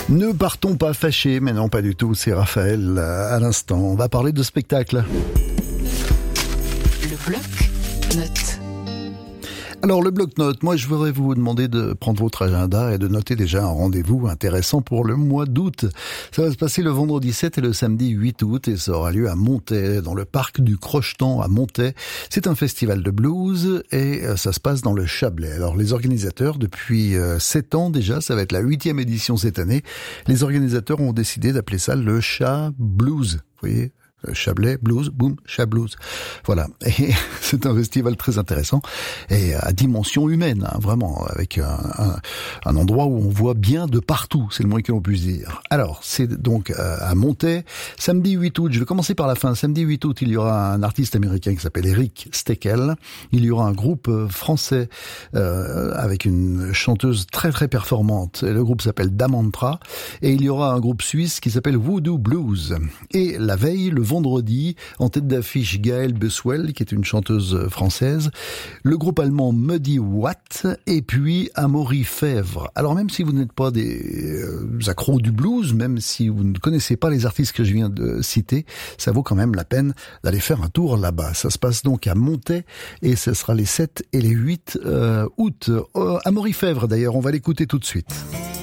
Ne partons pas fâchés, mais non pas du tout, c'est Raphaël à l'instant. On va parler de spectacle. Le bloc-notes. Alors le bloc-notes, moi je voudrais vous demander de prendre votre agenda et de noter déjà un rendez-vous intéressant pour le mois d'août. Ça va se passer le vendredi 7 et le samedi 8 août et ça aura lieu à Montaix, dans le parc du Crochetan à Montaix. C'est un festival de blues et ça se passe dans le Chablais. Alors les organisateurs, depuis 7 ans déjà, ça va être la 8e édition cette année, les organisateurs ont décidé d'appeler ça le Chat Blues. Vous voyez ? Chablais, blues, boum, Chat Blues. Voilà. Et c'est un festival très intéressant et à dimension humaine, hein, vraiment, avec un endroit où on voit bien de partout, c'est le moins que l'on puisse dire. Alors, c'est donc à Montaix, samedi 8 août, je vais commencer par la fin. Samedi 8 août, il y aura un artiste américain qui s'appelle Eric Steckel. Il y aura un groupe français avec une chanteuse très très performante. Le groupe s'appelle Damantra. Et il y aura un groupe suisse qui s'appelle Voodoo Blues. Et la veille, le vendredi, en tête d'affiche Gaëlle Buswell, qui est une chanteuse française, le groupe allemand Muddy Watt, et puis Amaury Fèvre. Alors même si vous n'êtes pas des accros du blues, même si vous ne connaissez pas les artistes que je viens de citer, ça vaut quand même la peine d'aller faire un tour là-bas. Ça se passe donc à Montaix, et ce sera les 7 et les 8 août. Amaury Fèvre d'ailleurs, on va l'écouter tout de suite.